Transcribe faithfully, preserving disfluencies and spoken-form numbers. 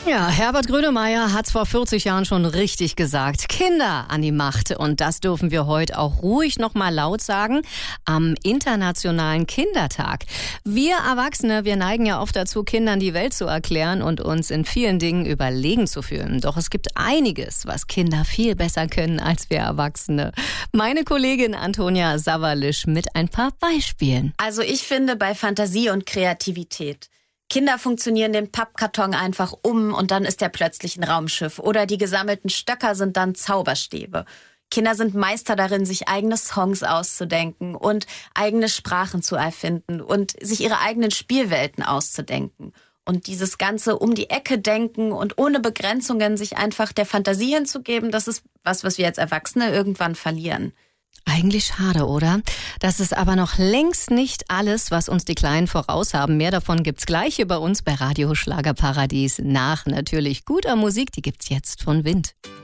Ja, Herbert Grönemeyer hat's vor vierzig Jahren schon richtig gesagt. Kinder an die Macht. Und das dürfen wir heute auch ruhig noch mal laut sagen. Am Internationalen Kindertag. Wir Erwachsene, wir neigen ja oft dazu, Kindern die Welt zu erklären und uns in vielen Dingen überlegen zu fühlen. Doch es gibt einiges, was Kinder viel besser können als wir Erwachsene. Meine Kollegin Antonia Sawalisch mit ein paar Beispielen. Also ich finde bei Fantasie und Kreativität. Kinder funktionieren den Pappkarton einfach um und dann ist er plötzlich ein Raumschiff. Oder die gesammelten Stöcker sind dann Zauberstäbe. Kinder sind Meister darin, sich eigene Songs auszudenken und eigene Sprachen zu erfinden und sich ihre eigenen Spielwelten auszudenken. Und dieses ganze um die Ecke denken und ohne Begrenzungen sich einfach der Fantasie hinzugeben, das ist was, was wir als Erwachsene irgendwann verlieren. Eigentlich schade, oder? Das ist aber noch längst nicht alles, was uns die Kleinen voraus haben. Mehr davon gibt's gleich hier bei uns bei Radio Schlagerparadies. Nach natürlich guter Musik, die gibt's jetzt von Wind.